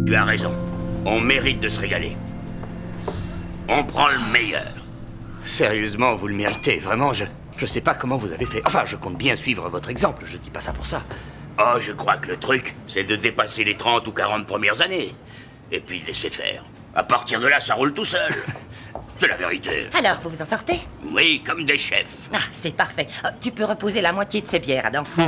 Tu as raison. On mérite de se régaler. On prend le meilleur. Sérieusement, vous le méritez, vraiment, je sais pas comment vous avez fait. Enfin, je compte bien suivre votre exemple, je dis pas ça pour ça. Oh, je crois que le truc, c'est de dépasser les 30 ou 40 premières années. Et puis de laisser faire. À partir de là, ça roule tout seul. C'est la vérité. Alors, vous vous en sortez? Oui, comme des chefs. Ah, c'est parfait. Tu peux reposer la moitié de ces bières, Adam.